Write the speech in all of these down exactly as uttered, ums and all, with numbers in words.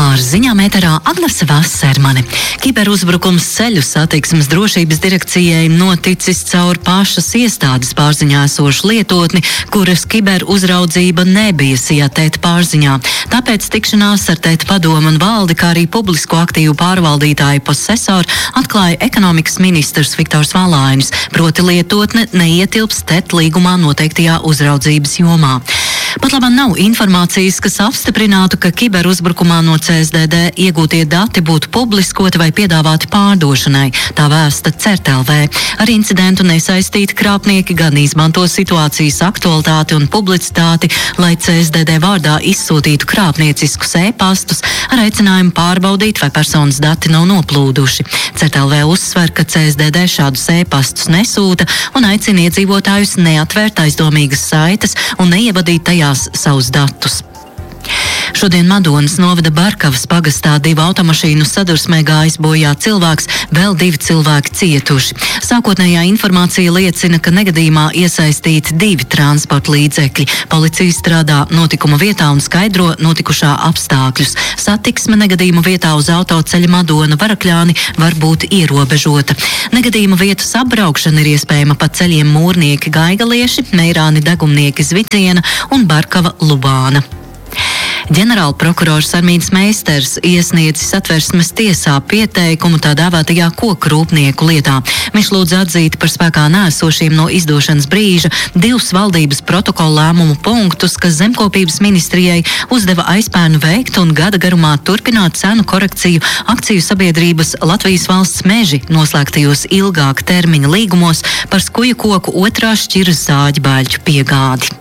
Ar ziņām ēterā Agnese Vassermane. Kiberuzbrukums ceļu satiksmes drošības direkcijai noticis caur pašas iestādes pārziņā esošu lietotni, kuras kiberuzraudzība nebija SIATET pārziņā. Tāpēc tikšanās ar TET padomu un valdi, kā arī publisko aktīvu pārvaldītāju posesoru atklāja ekonomikas ministrs Viktors Valainis, proti lietotne neietilps TET līgumā noteiktajā uzraudzības jomā. Pat labāk nav informācijas, kas apstiprinātu, ka kiberuzbrukumā no C S D D iegūtie dati būtu publiskoti vai piedāvāti pārdošanai, tā vēsta CERT L V. Ar incidentu nesaistīti krāpnieki gan izmanto situācijas aktualitāti un publicitāti, lai C S D D vārdā izsūtītu krāpnieciskus e-pastus ar aicinājumu pārbaudīt, vai personas dati nav noplūduši. CERT L V uzsver, ka C S D D šādus e-pastus nesūta un aicina iedzīvotājus neatvērt aizdomīgas saites un neievadīt tajās savus datus. Šodien Madonas novada Barkavas pagastā divu automašīnu sadursmē gājis bojā cilvēks, vēl divi cilvēki cietuši. Sākotnējā informācija liecina, ka negadījumā iesaistīti divi transporta līdzekļi. Policija strādā notikuma vietā un skaidro notikušā apstākļus. Satiksme negadījuma vietā uz autoceļa Madona Varakļāni var būt ierobežota. Negadījuma vietas apbraukšana ir iespējama pa ceļiem Mūrnieki Gaigalieši, Meirāni Degumnieki Zvidziena un Barkava Lubāna. Ģenerāla prokurors Armīns Meisters iesniedzis Satversmes tiesā pieteikumu tā dēvētajā koku rūpnieku lietā. Viņš lūdz atzīt par spēkā nēsošiem no izdošanas brīža divus valdības protokola lēmumu punktus, kas zemkopības ministrijai uzdeva aizpērnu veikt un gada garumā turpināt cenu korekciju akciju sabiedrības Latvijas valsts meži noslēgtajos ilgāka termiņa līgumos par skuju koku otrā šķiras zāģbaļķu piegādi.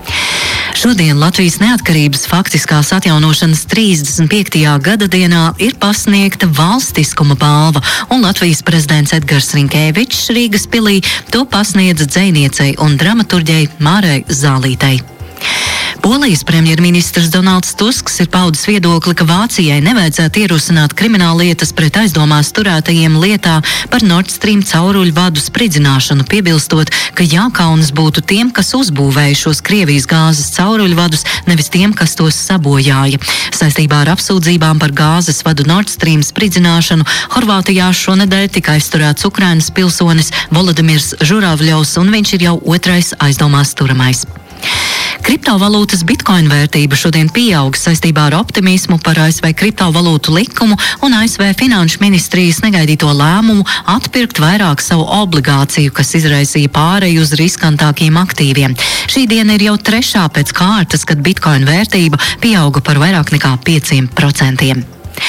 Šodien Latvijas neatkarības faktiskās atjaunošanas trīsdesmit piektajā gada dienā ir pasniegta valstiskuma balva, un Latvijas prezidents Edgars Rinkēvičs Rīgas pilī to pasniedza dzejniecei un dramaturģei Mārai Zālītei. Polijas premjerministrs Donalds Tusks ir paudis viedokli, ka Vācijai nevajadzētu ierosināt krimināllietas pret aizdomās turētajiem lietā par Nord Stream cauruļu vadu spridzināšanu, piebilstot, ka jākaunas būtu tiem, kas uzbūvēja šos Krievijas gāzes cauruļu vadus, nevis tiem, kas tos sabojāja. Saistībā ar apsūdzībām par gāzes vadu Nord Stream spridzināšanu Horvātijā šonedēļ tika aizturēts Ukrainas pilsonis Volodimirs Žuravļovs, un viņš ir jau otrais aizdomās turamais. Kriptovalūtas bitcoin vērtība šodien pieaug saistībā ar optimismu par A S V kriptovalūtu likumu un A S V finanšu ministrijas negaidīto lēmumu atpirkt vairāk savu obligāciju, kas izraisīja pāreju uz riskantākiem aktīviem. Šī diena ir jau trešā pēc kārtas, kad bitcoin vērtība pieauga par vairāk nekā pieciem procentiem.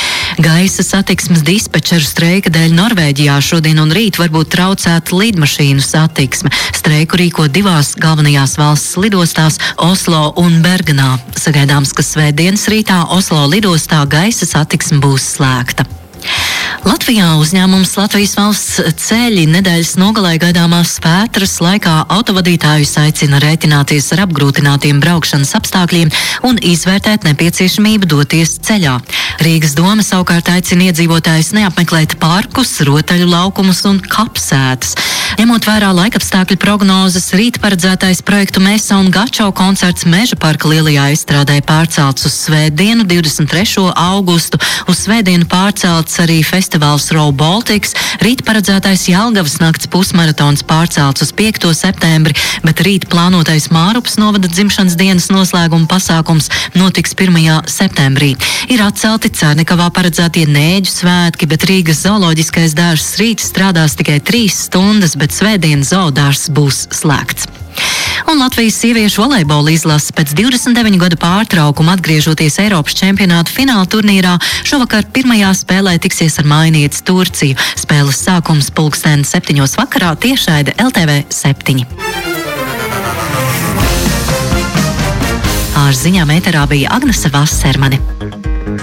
Gaisa satiksmes dispečeru streika dēļ Norvēģijā šodien un rīt varbūt traucēta lidmašīnu satiksme. Streiku rīko divās galvenajās valsts lidostās Oslo un Bergenā. Sagaidāms, ka svētdienas rītā Oslo lidostā gaisa satiksme būs slēgta. Latvijā uzņēmums Latvijas valsts ceļi nedēļas nogalē gaidāmās vētras laikā autovadītājus aicina rēķināties ar apgrūtinātiem braukšanas apstākļiem un izvērtēt nepieciešamību doties ceļā. Rīgas doma savukārt aicina iedzīvotājus neapmeklēt parkus, rotaļu laukumus un kapsētas. Ņemot vērā laikapstākļu prognozes, rīt paredzētais projektu Mesa un Gačo koncerts Meža parka lielajā izstrādē pārcelts uz svētdienu, divdesmit trešo augustu, uz svētdienu pārcelts arī festivāls Row Baltics, rīt paredzētais Jelgavas nakts pusmaratons pārcelts uz piekto septembri, bet rīt plānotais Mārupas novada dzimšanas dienas noslēguma pasākums notiks pirmajā septembrī. Ir atcelti Cērnikavā paredzētie Nēģu svētki, bet Rīgas zooloģiskais dārzs rīt strādās tikai trīs stundas, bet svētdien zoodārzs būs slēgts. Un Latvijas sieviešu volejbola izlase pēc divdesmit deviņu gadu pārtraukuma atgriežoties Eiropas čempionāta fināla turnīrā šovakar pirmajā spēlē tiksies ar mājinieci Turciju. Spēles sākums pulksten septiņos vakarā tiešraide L T V septiņi. Ar ziņām ēterā bija Agnese Vassermane.